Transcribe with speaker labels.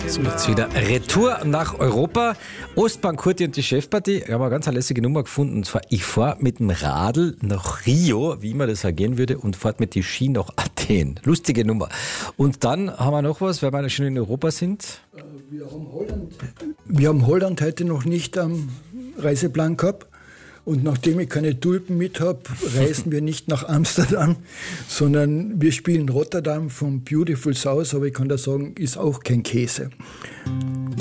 Speaker 1: So, jetzt wieder Retour nach Europa. Ostbank Kurti und die Chefpartie. Ich habe eine ganz lässige Nummer gefunden. Und zwar, ich fahre mit dem Radl nach Rio, wie man das auch gehen würde, und fahre mit die Ski nach Athen. Lustige Nummer. Und dann haben wir noch was, weil wir schon in Europa sind.
Speaker 2: Wir haben Holland heute noch nicht am Reiseplan gehabt. Und nachdem ich keine Tulpen mit habe, reisen wir nicht nach Amsterdam, sondern wir spielen Rotterdam vom Beautiful South, aber ich kann da sagen, ist auch kein Käse.